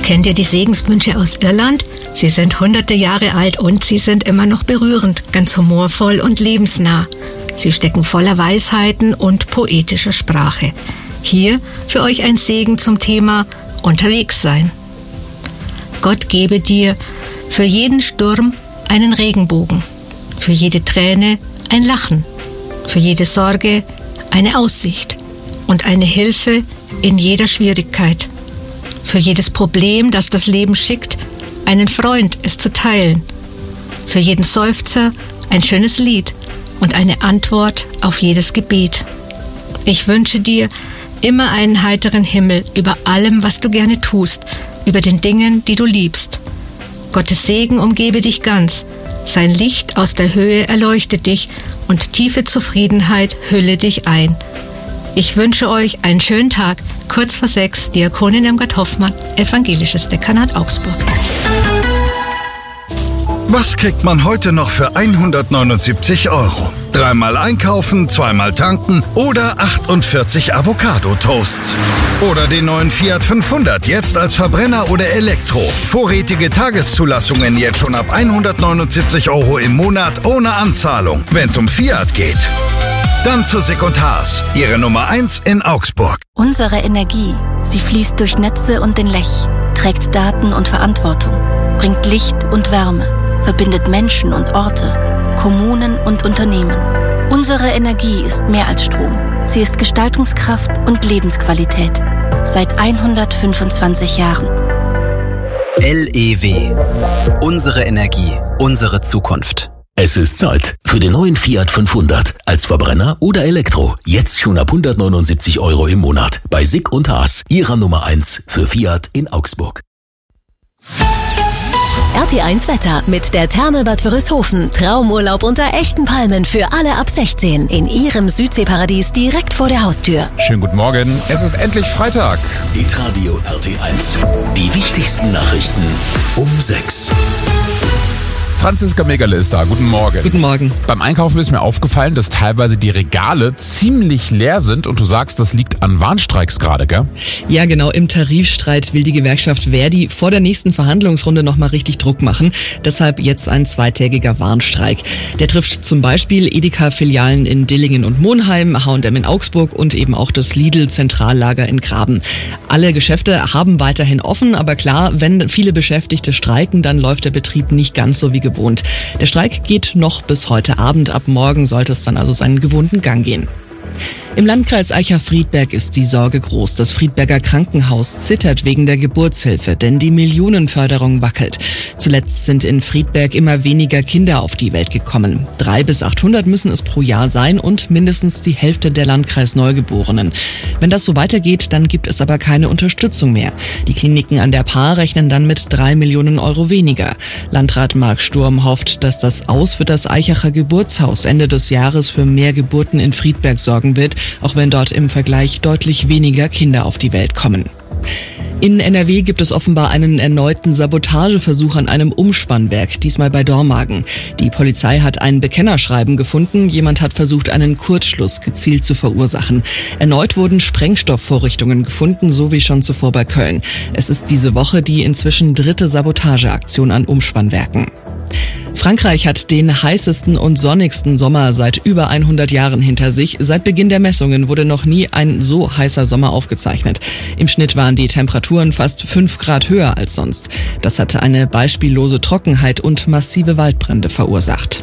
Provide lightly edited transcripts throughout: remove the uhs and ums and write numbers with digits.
Kennt ihr die Segenswünsche aus Irland? Sie sind hunderte Jahre alt und sie sind immer noch berührend, ganz humorvoll und lebensnah. Sie stecken voller Weisheiten und poetischer Sprache. Hier für euch ein Segen zum Thema Unterwegs sein. Gott gebe dir für jeden Sturm einen Regenbogen, für jede Träne ein Lachen, für jede Sorge eine Aussicht und eine Hilfe in jeder Schwierigkeit. Für jedes Problem, das das Leben schickt, einen Freund, es zu teilen. Für jeden Seufzer ein schönes Lied und eine Antwort auf jedes Gebet. Ich wünsche dir immer einen heiteren Himmel über allem, was du gerne tust, über den Dingen, die du liebst. Gottes Segen umgebe dich ganz. Sein Licht aus der Höhe erleuchtet dich und tiefe Zufriedenheit hülle dich ein. Ich wünsche euch einen schönen Tag. Kurz vor 6, Diakonin Irmgard Hoffmann, Evangelisches Dekanat Augsburg. Was kriegt man heute noch für 179 €? Dreimal einkaufen, zweimal tanken oder 48 Avocado-Toasts. Oder den neuen Fiat 500, jetzt als Verbrenner oder Elektro. Vorrätige Tageszulassungen jetzt schon ab 179 € im Monat ohne Anzahlung, wenn es um Fiat geht. Dann zu Secundhaus, Ihre Nummer 1 in Augsburg. Unsere Energie, sie fließt durch Netze und den Lech, trägt Daten und Verantwortung, bringt Licht und Wärme, verbindet Menschen und Orte, Kommunen und Unternehmen. Unsere Energie ist mehr als Strom. Sie ist Gestaltungskraft und Lebensqualität. Seit 125 Jahren. LEW. Unsere Energie, unsere Zukunft. Es ist Zeit für den neuen Fiat 500 als Verbrenner oder Elektro. Jetzt schon ab 179 € im Monat bei Sick und Haas, Ihrer Nummer 1 für Fiat in Augsburg. RT1 Wetter mit der Therme Bad Wörishofen. Traumurlaub unter echten Palmen für alle ab 16 in Ihrem Südseeparadies direkt vor der Haustür. Schönen guten Morgen, es ist endlich Freitag. Hitradio RT1. Die wichtigsten Nachrichten um 6. Franziska Megerle ist da. Guten Morgen. Guten Morgen. Beim Einkaufen ist mir aufgefallen, dass teilweise die Regale ziemlich leer sind und du sagst, das liegt an Warnstreiks gerade, gell? Ja, genau. Im Tarifstreit will die Gewerkschaft Verdi vor der nächsten Verhandlungsrunde nochmal richtig Druck machen. Deshalb jetzt ein zweitägiger Warnstreik. Der trifft zum Beispiel Edeka-Filialen in Dillingen und Monheim, H&M in Augsburg und eben auch das Lidl-Zentrallager in Graben. Alle Geschäfte haben weiterhin offen, aber klar, wenn viele Beschäftigte streiken, dann läuft der Betrieb nicht ganz so wie gewohnt. Der Streik geht noch bis heute Abend. Ab morgen sollte es dann also seinen gewohnten Gang gehen. Im Landkreis Eicher-Friedberg ist die Sorge groß. Das Friedberger Krankenhaus zittert wegen der Geburtshilfe, denn die Millionenförderung wackelt. Zuletzt sind in Friedberg immer weniger Kinder auf die Welt gekommen. 300 bis 800 müssen es pro Jahr sein und mindestens die Hälfte der Landkreisneugeborenen. Wenn das so weitergeht, dann gibt es aber keine Unterstützung mehr. Die Kliniken an der Paar rechnen dann mit 3 Millionen € weniger. Landrat Marc Sturm hofft, dass das Aus für das Eichacher Geburtshaus Ende des Jahres für mehr Geburten in Friedberg sorgen wird, auch wenn dort im Vergleich deutlich weniger Kinder auf die Welt kommen. In NRW gibt es offenbar einen erneuten Sabotageversuch an einem Umspannwerk, diesmal bei Dormagen. Die Polizei hat ein Bekennerschreiben gefunden. Jemand hat versucht, einen Kurzschluss gezielt zu verursachen. Erneut wurden Sprengstoffvorrichtungen gefunden, so wie schon zuvor bei Köln. Es ist diese Woche die inzwischen 3. Sabotageaktion an Umspannwerken. Frankreich hat den heißesten und sonnigsten Sommer seit über 100 Jahren hinter sich. Seit Beginn der Messungen wurde noch nie ein so heißer Sommer aufgezeichnet. Im Schnitt waren die Temperaturen fast 5 Grad höher als sonst. Das hatte eine beispiellose Trockenheit und massive Waldbrände verursacht.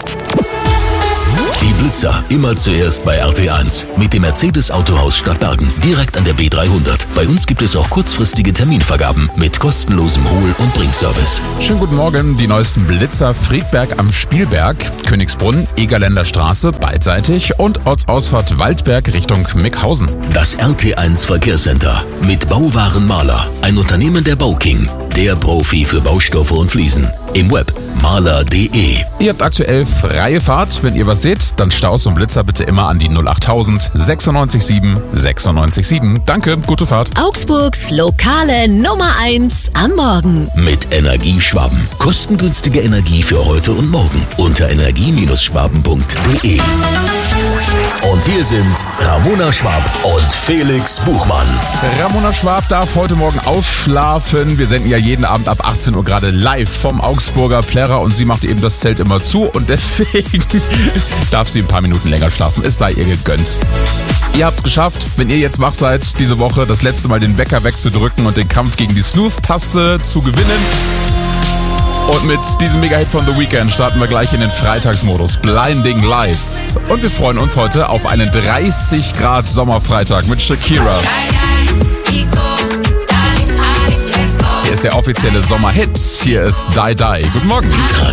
Die Blitzer immer zuerst bei RT1 mit dem Mercedes-Autohaus Stadtbergen, direkt an der B300. Bei uns gibt es auch kurzfristige Terminvergaben mit kostenlosem Hol- und Bringservice. Schönen guten Morgen, die neuesten Blitzer Friedberg am Spielberg, Königsbrunn, Egerländer Straße beidseitig und Ortsausfahrt Waldberg Richtung Mickhausen. Das RT1 Verkehrscenter mit Bauwarenmaler, ein Unternehmen der Bauking, der Profi für Baustoffe und Fliesen. Im Web maler.de. Ihr habt aktuell freie Fahrt. Wenn ihr was seht, dann Staus und Blitzer bitte immer an die 08000 967 967. Danke, gute Fahrt. Augsburgs lokale Nummer 1 am Morgen. Mit Energieschwaben. Kostengünstige Energie für heute und morgen. Unter energie-schwaben.de. Und hier sind Ramona Schwab und Felix Buchmann. Ramona Schwab darf heute Morgen ausschlafen. Wir senden ja jeden Abend ab 18 Uhr gerade live vom Augsburger Plärrer und sie macht eben das Zelt immer zu und deswegen darf sie ein paar Minuten länger schlafen. Es sei ihr gegönnt. Ihr habt's geschafft, wenn ihr jetzt wach seid, diese Woche das letzte Mal den Wecker wegzudrücken und den Kampf gegen die Snooze-Taste zu gewinnen. Und mit diesem Mega-Hit von The Weeknd starten wir gleich in den Freitagsmodus. Blinding Lights. Und wir freuen uns heute auf einen 30 Grad Sommerfreitag mit Shakira. Hier ist der offizielle Sommerhit. Hier ist Die Die. Guten Morgen.